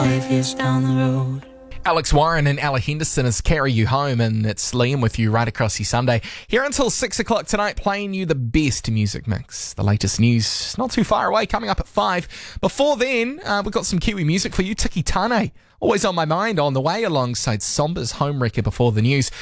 5 years down the road. Alex Warren and Ella Henderson is Carry You Home, and it's Liam with you right across your Sunday. Here until 6 o'clock tonight, playing you the best music mix. The latest news not too far away, coming up at 5. Before then, we've got some Kiwi music for you. Tiki Tane, always on my mind on the way, alongside Somba's Home Wrecker before the news.